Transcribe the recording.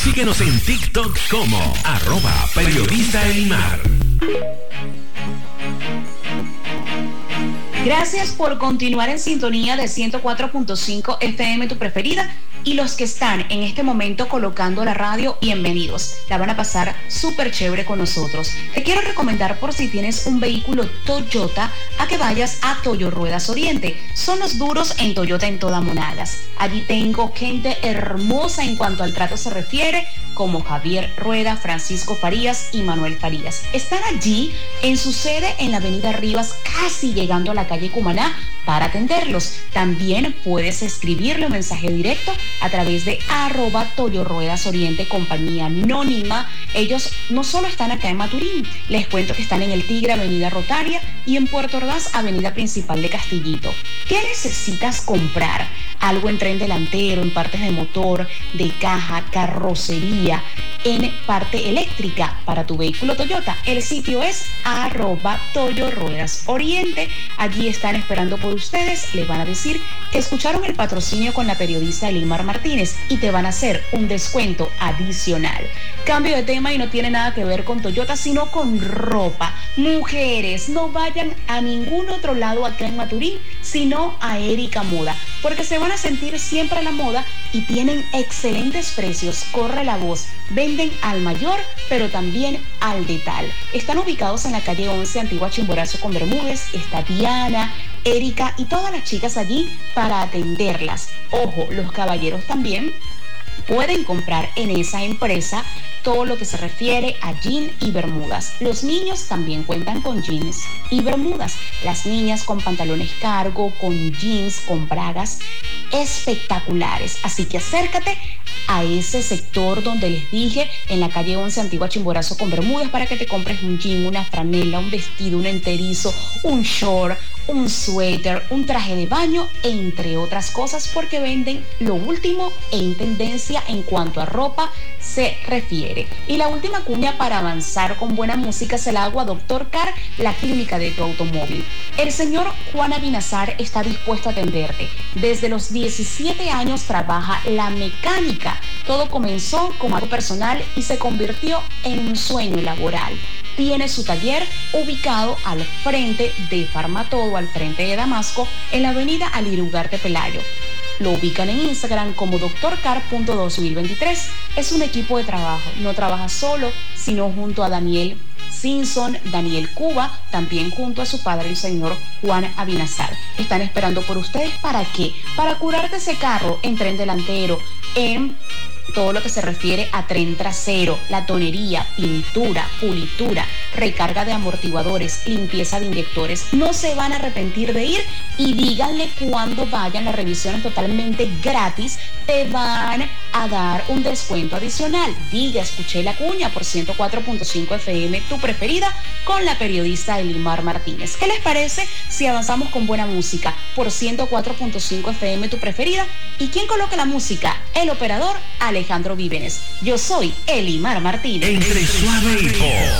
Síguenos en TikTok como @periodistaelimar. Gracias por continuar en sintonía de 104.5 FM, tu preferida. Y los que están en este momento colocando la radio, bienvenidos. La van a pasar súper chévere con nosotros. Te quiero recomendar, por si tienes un vehículo Toyota, a que vayas a Toyo Ruedas Oriente. Son los duros en Toyota en toda Monagas. Allí tengo gente hermosa en cuanto al trato se refiere, como Javier Rueda, Francisco Farías y Manuel Farías. Están allí en su sede en la avenida Rivas, casi llegando a la calle Cumaná, para atenderlos. También puedes escribirle un mensaje directo a través de @Toyo Ruedas Oriente, compañía anónima. Ellos no solo están acá en Maturín, les cuento que están en El Tigre, avenida Rotaria, y en Puerto Ordaz, avenida principal de Castillito. ¿Qué necesitas comprar? Algo en tren delantero, en partes de motor, de caja, carrocería, en parte eléctrica para tu vehículo Toyota. El sitio es @Toyo Ruedas Oriente. Allí están esperando por ustedes. Les van a decir que escucharon el patrocinio con la periodista Elimar Martínez y te van a hacer un descuento adicional. Cambio de tema y no tiene nada que ver con Toyota, sino con ropa. Mujeres, no vayan a ningún otro lado acá en Maturín, sino a Erika Moda, porque se van a sentir siempre a la moda y tienen excelentes precios. Corre la voz. Venden al mayor, pero también al detal. Están ubicados en la calle 11, Antigua Chimborazo con Bermúdez. Está Diana, Erika y todas las chicas allí para atenderlas. Ojo, los caballeros también pueden comprar en esa empresa todo lo que se refiere a jean y bermudas. Los niños también cuentan con jeans y bermudas. Las niñas con pantalones cargo, con jeans, con bragas espectaculares. Así que acércate a ese sector donde les dije, en la calle 11, Antigua Chimborazo con Bermudas, para que te compres un jean, una franela, un vestido, un enterizo, un short, un suéter, un traje de baño, entre otras cosas, porque venden lo último en tendencia en cuanto a ropa se refiere. Y la última cuña para avanzar con buena música se la hago a Dr. Car, la clínica de tu automóvil. El señor Juan Abinazar está dispuesto a atenderte. Desde los 17 años trabaja la mecánica. Todo comenzó como algo personal y se convirtió en un sueño laboral. Tiene su taller ubicado al frente de Farmatodo, al frente de Damasco, en la avenida Alirugarte Pelayo. Lo ubican en Instagram como drcar.2023. Es un equipo de trabajo. No trabaja solo, sino junto a Daniel Simpson, Daniel Cuba, también junto a su padre, el señor Juan Abinazar. Están esperando por ustedes. ¿Para qué? Para curarte ese carro en tren delantero, en todo lo que se refiere a tren trasero, la tonería, pintura, pulitura, recarga de amortiguadores, limpieza de inyectores. No se van a arrepentir de ir, y díganle cuando vayan, las revisiones totalmente gratis, te van a dar un descuento adicional. Diga, escuché la cuña por 104.5 FM, tu preferida, con la periodista Elimar Martínez. ¿Qué les parece si avanzamos con buena música por 104.5 FM, tu preferida? ¿Y quién coloca la música? El operador Alejandro Vívenes. Yo soy Elimar Martínez. Entre suave y pop.